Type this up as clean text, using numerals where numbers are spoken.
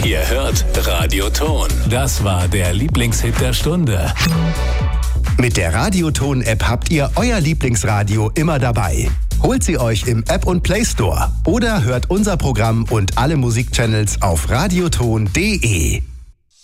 Ihr hört Radioton. Das war der Lieblingshit der Stunde. Mit der Radioton-App habt ihr euer Lieblingsradio immer dabei. Holt sie euch im App- und Play Store oder hört unser Programm und alle Musikchannels auf radioton.de.